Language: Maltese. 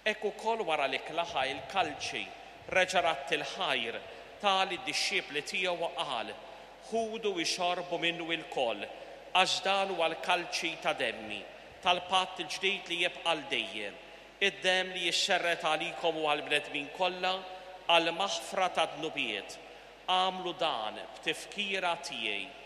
Hekk ukoll wara li klaħa il-kalċi reġa' ratt il-ħajr tali d-disċiepli tiegħu u qal: ħudu u xorbu minnu il-koll, għax dan huwa l-kalċi ta' demmi tal-patt il-ġdid li jibqa' l dejjem, id-demm li jixxerret għalikom u għall-bnedmin kollha għall maħfra ta' dnubiet. Għamlu dan b'tifkira tiegħi.